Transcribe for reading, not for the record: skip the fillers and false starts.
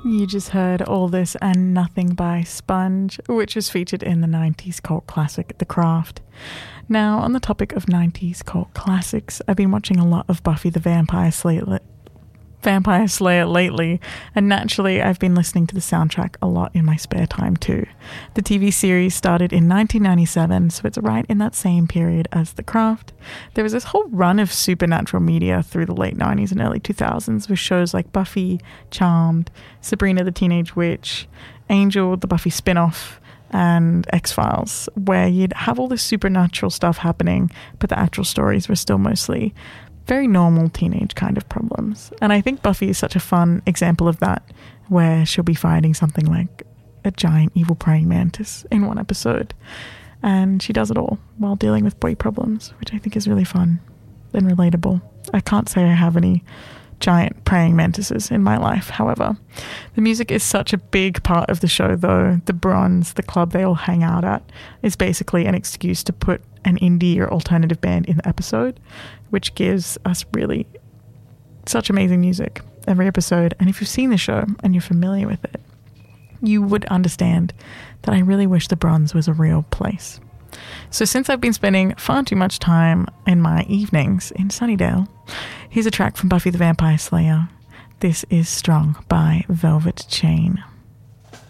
You just heard All This and Nothing by Sponge, which was featured in the 90s cult classic The Craft. Now, on the topic of 90s cult classics, I've been watching a lot of Buffy the Vampire Slayer lately, and naturally I've been listening to the soundtrack a lot in my spare time too. The TV series started in 1997, so it's right in that same period as The Craft. There was this whole run of supernatural media through the late 90s and early 2000s with shows like Buffy, Charmed, Sabrina the Teenage Witch, Angel, the Buffy spin-off, and X-Files, where you'd have all this supernatural stuff happening, but the actual stories were still mostly very normal teenage kind of problems. And I think Buffy is such a fun example of that, where she'll be fighting something like a giant evil praying mantis in one episode, and she does it all while dealing with boy problems, which I think is really fun and relatable. I can't say I have any giant praying mantises in my life, however. The music is such a big part of the show though. The Bronze, the club they all hang out at, is basically an excuse to put an indie or alternative band in the episode, which gives us really such amazing music every episode. And if you've seen the show and you're familiar with it, you would understand that I really wish the Bronze was a real place. So since I've been spending far too much time in my evenings in Sunnydale, here's a track from Buffy the Vampire Slayer. This is Strong by Velvet Chain.